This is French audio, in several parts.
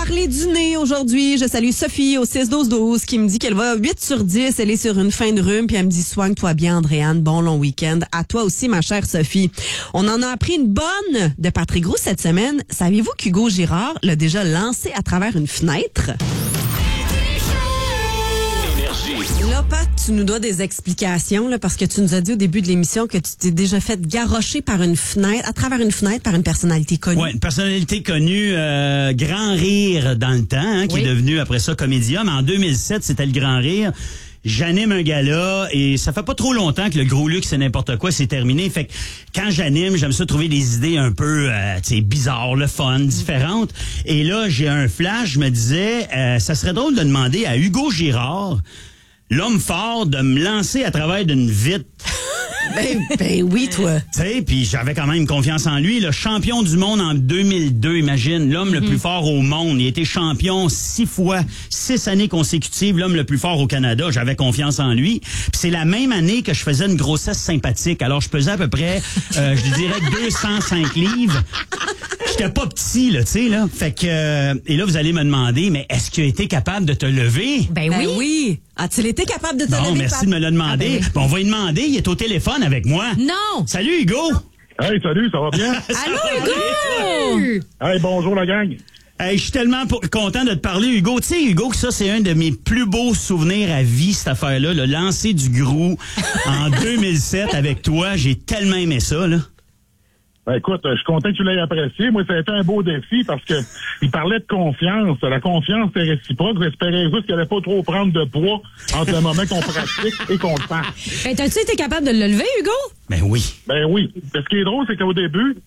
parler du nez aujourd'hui. Je salue Sophie au 6-12-12 qui me dit qu'elle va 8 sur 10. Elle est sur une fin de rhume puis elle me dit soigne-toi bien, Andréane. Bon long week-end. À toi aussi, ma chère Sophie. On en a appris une bonne de Patrick Roux cette semaine. Saviez-vous qu'Hugo Girard l'a déjà lancé à travers une fenêtre? Là, Pat, tu nous dois des explications là, parce que tu nous as dit au début de l'émission que tu t'es déjà fait garrocher par une fenêtre, à travers une fenêtre, par une personnalité connue. Oui, une personnalité connue, Grand Rire dans le temps, qui est devenu après ça Comédia. Mais en 2007, c'était le Grand Rire. J'anime un gala et ça fait pas trop longtemps que le gros luxe c'est n'importe quoi, c'est terminé. Fait que quand j'anime, j'aime ça trouver des idées un peu bizarres, le fun, différentes. Et là, j'ai un flash, je me disais, ça serait drôle de demander à Hugo Girard, l'homme fort, de me lancer à travers d'une vitre. Ben oui, toi. Tu sais, puis j'avais quand même confiance en lui. Le champion du monde en 2002, imagine, l'homme le plus fort au monde. Il a été champion 6 fois, 6 années consécutives, l'homme le plus fort au Canada. J'avais confiance en lui. Puis c'est la même année que je faisais une grossesse sympathique. Alors, je pesais à peu près, je dirais 205 livres. J'étais pas petit, là, tu sais, là. Fait que, et là, vous allez me demander, mais est-ce qu'il a été capable de te lever? Ben oui. As-tu été capable de te lever? Non, merci de me le demander. On va lui demander, il est au téléphone avec moi. Non! Salut, Hugo! Hey, salut, ça va bien? Allô, Hugo! Hey, bonjour la gang. Hey, je suis tellement content de te parler, Hugo. Tu sais, Hugo, que ça, c'est un de mes plus beaux souvenirs à vie, cette affaire-là. Le lancer du Grou en 2007 avec toi. J'ai tellement aimé ça, là. Ben, écoute, je suis content que tu l'aies apprécié. Moi, ça a été un beau défi parce que il parlait de confiance. La confiance est réciproque. J'espérais juste qu'il n'allait pas trop prendre de poids entre le moment qu'on pratique et qu'on le fait. Ben, t'as-tu été capable de le lever, Hugo? Ben oui. Ben oui. Ce qui est drôle, c'est qu'au début,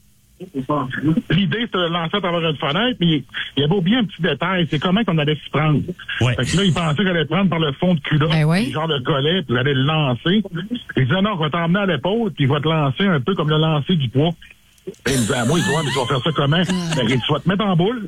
l'idée, c'était de lancer à travers une fenêtre, mais il y avait oublié un petit détail. C'est comment qu'on allait s'y prendre. Ouais. Fait que là, il pensait qu'il allait prendre par le fond de culotte, genre de collet, puis il allait le lancer. Il disait, non, je vais t'emmener à l'épaule, puis il va te lancer un peu comme le lancer du poids. Et il me dit, moi, il dit, ouais, mais tu vas faire ça comment? Ben, tu vas te mettre en boule.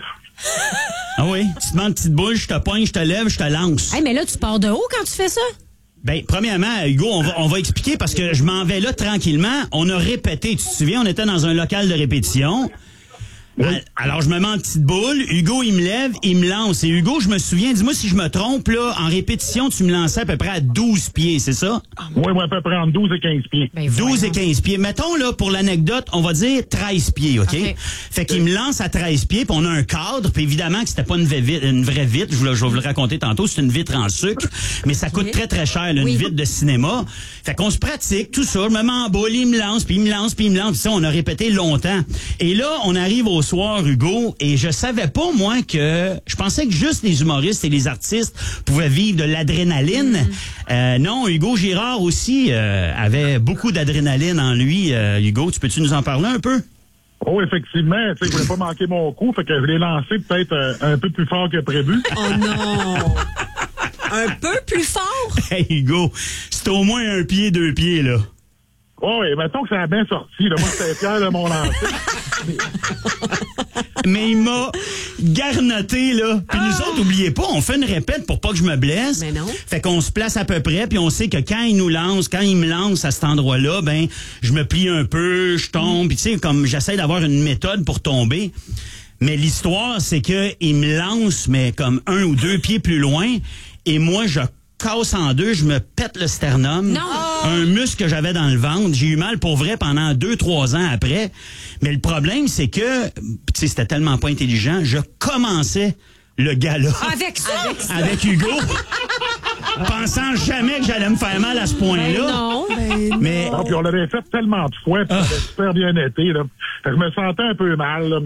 Ah oui? Tu te mets une petite boule, je te poigne, je te lève, je te lance. Hey, mais là, tu pars de haut quand tu fais ça? Ben, premièrement, Hugo, on va expliquer parce que je m'en vais là tranquillement. On a répété, tu te souviens, on était dans un local de répétition. Oui. Alors, je me mets en petite boule. Hugo, il me lève, il me lance. Et Hugo, je me souviens, dis-moi si je me trompe, là, en répétition, tu me lançais à peu près à 12 pieds, c'est ça? Oui, à peu près entre 12 et 15 pieds. Ben, 12 et 15 pieds. Mettons, là, pour l'anecdote, on va dire 13 pieds, OK? Fait qu'il me lance à 13 pieds, puis on a un cadre, puis évidemment que c'était pas une vraie vitre, je vais vous le raconter tantôt, c'est une vitre en sucre, mais ça coûte très, très cher, là, une vitre de cinéma. Fait qu'on se pratique, tout ça, je me mets en boule, il me lance, puis il me lance, puis il me lance, puis ça, on a répété longtemps. Et là, on arrive au soir, Hugo, et je savais pas, moi, que... Je pensais que juste les humoristes et les artistes pouvaient vivre de l'adrénaline. Non, Hugo Girard aussi avait beaucoup d'adrénaline en lui. Hugo, peux-tu nous en parler un peu? Oh, effectivement. Tu sais, je voulais pas manquer mon coup, fait que je l'ai lancé peut-être un peu plus fort que prévu. Oh non! Un peu plus fort? Hey, Hugo, c'est au moins 1 pied, 2 pieds, là. Oh, et mettons que ça a bien sorti. Là. Moi, j'étais fier de mon lancer. Mais il m'a garnoté, là. Puis nous autres, oubliez pas, on fait une répète pour pas que je me blesse. Mais non. Fait qu'on se place à peu près, puis on sait que quand il nous lance, quand il me lance à cet endroit-là, ben, je me plie un peu, je tombe, puis tu sais, comme j'essaie d'avoir une méthode pour tomber. Mais l'histoire, c'est que il me lance, mais comme 1 ou 2 pieds plus loin, et moi, je casse en deux, je me pète le sternum. Non. Un muscle que j'avais dans le ventre. J'ai eu mal pour vrai pendant 2-3 ans après. Mais le problème, c'est que, tu sais, c'était tellement pas intelligent, je commençais le gala. Avec ça? Avec Hugo. Pensant jamais que j'allais me faire mal à ce point-là. Non. Mais Non, puis on l'avait fait tellement de fois, puis ça avait super bien été. Là. Fait que je me sentais un peu mal, là.